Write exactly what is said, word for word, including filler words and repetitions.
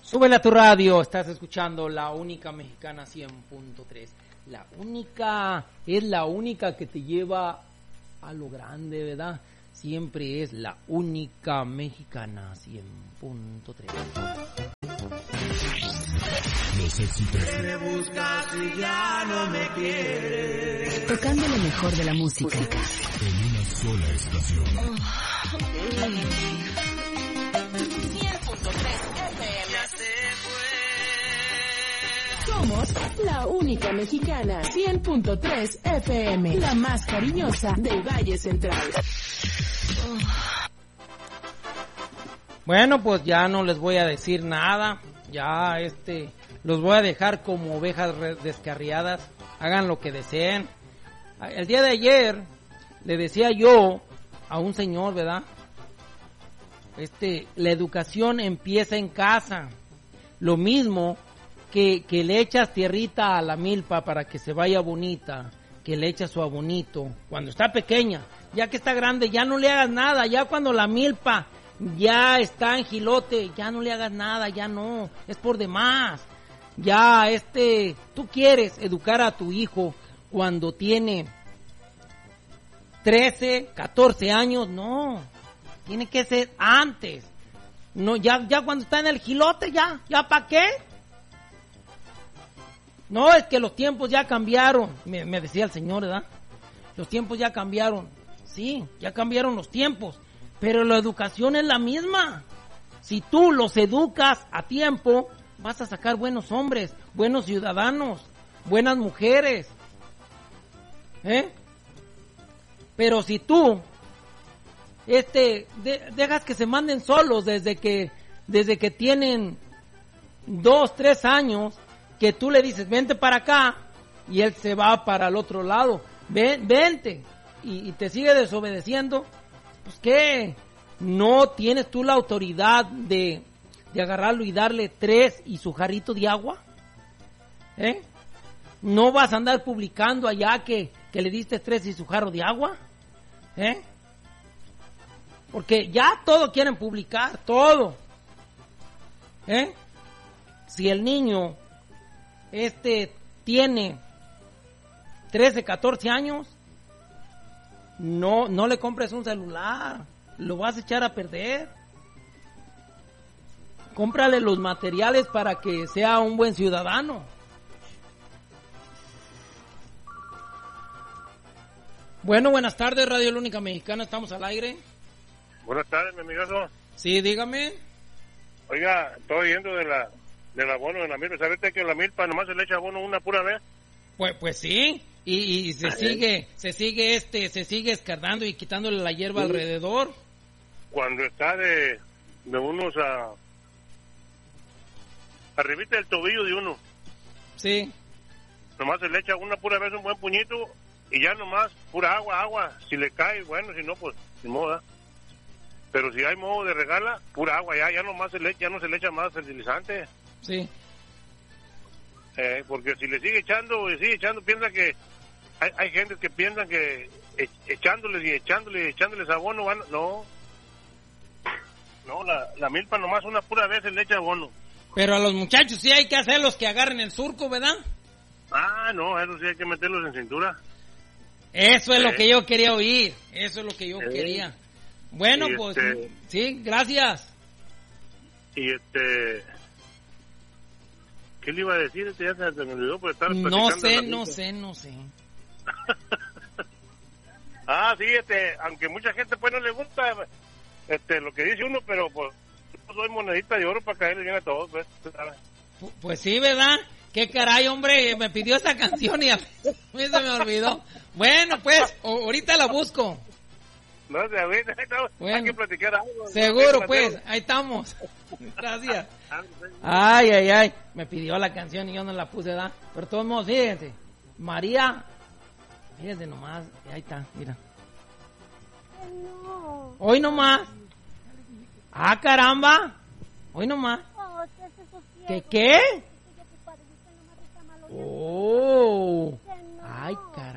Súbele a tu radio, estás escuchando La Única Mexicana cien punto tres. La única, es la única que te lleva a lo grande, ¿verdad? Siempre es La Única Mexicana cien punto tres. Los éxitos. ¿Qué me buscas si ya no me quieres? Tocando lo mejor de la música. En una sola estación. Oh. cien punto tres F M. Ya se fue. Somos La Única Mexicana cien punto tres F M. La más cariñosa del Valle Central. Oh. Bueno, pues ya no les voy a decir nada. Ya este... los voy a dejar como ovejas descarriadas. Hagan lo que deseen. El día de ayer le decía yo a un señor, ¿verdad? Este, la educación empieza en casa. Lo mismo que, que le echas tierrita a la milpa para que se vaya bonita, que le echas su abonito cuando está pequeña. Ya que está grande, ya no le hagas nada. Ya cuando la milpa ya está en gilote, ya no le hagas nada, ya no. Es por demás. Ya, este, tú quieres educar a tu hijo cuando tiene trece, catorce años, no, tiene que ser antes, no, ya, ya cuando está en el gilote, ya, ya para qué, no, es que los tiempos ya cambiaron, me, me decía el señor, ¿verdad? Los tiempos ya cambiaron, sí, ya cambiaron los tiempos, pero la educación es la misma, si tú los educas a tiempo, vas a sacar buenos hombres, buenos ciudadanos, buenas mujeres, ¿eh? Pero si tú, este, de, dejas que se manden solos desde que, desde que tienen dos, tres años, que tú le dices, vente para acá, y él se va para el otro lado, ven, vente, y, y te sigue desobedeciendo, pues ¿qué? ¿No tienes tú la autoridad de... de agarrarlo y darle tres y su jarrito de agua? ¿Eh? ¿No vas a andar publicando allá que, que le diste tres y su jarro de agua? ¿Eh? Porque ya todo quieren publicar, todo. ¿Eh? Si el niño este tiene trece, catorce años, no, no le compres un celular, lo vas a echar a perder. Cómprale los materiales para que sea un buen ciudadano. Bueno, buenas tardes, Radio La Única Mexicana, estamos al aire. Buenas tardes, mi amigazo. Sí, dígame. Oiga, estoy oyendo de la del abono de la milpa. ¿Sabes que la milpa nomás se le echa abono una pura vez? Pues, pues sí, y, y se ¿Ah, sigue, eh? se sigue este, se sigue escardando y quitándole la hierba sí. alrededor. Cuando está de, de unos a arribita del tobillo de uno. Sí. Nomás se le echa una pura vez un buen puñito y ya nomás pura agua, agua. Si le cae, bueno, si no, pues sin moda. Pero si hay modo de regala, pura agua, ya ya nomás se le, ya no se le echa más fertilizante. Sí. Eh, porque si le sigue echando y sigue echando, piensa que hay, hay gente que piensan que e, echándoles y echándoles y echándoles abono van, no. No, la, la milpa nomás una pura vez se le echa abono. Pero a los muchachos sí hay que hacerlos que agarren el surco, ¿verdad? Ah, no, eso sí hay que meterlos en cintura. Eso es eh. lo que yo quería oír, eso es lo que yo eh. quería. Bueno, y pues, este, sí, gracias. Y este... ¿Qué le iba a decir? Este ya se me olvidó por estar No sé, la no sé, no sé. Ah, sí, este, aunque mucha gente pues no le gusta este lo que dice uno, pero pues yo soy monedita de oro para caerle bien a todos, pues. Pues sí, ¿verdad? Qué caray, hombre, me pidió esa canción y a mí se me olvidó. Bueno, pues, ahorita la busco. No sé, ahorita no, bueno, hay que platicar algo. Seguro, no, pues, ahí estamos. Gracias. Ay, ay, ay, me pidió la canción y yo no la puse, ¿verdad? Pero de todos modos, fíjense, María, fíjense nomás, ahí está, mira. Hoy nomás. Ah, caramba. Hoy nomás. ¿Qué qué? Oh. Ay, caramba.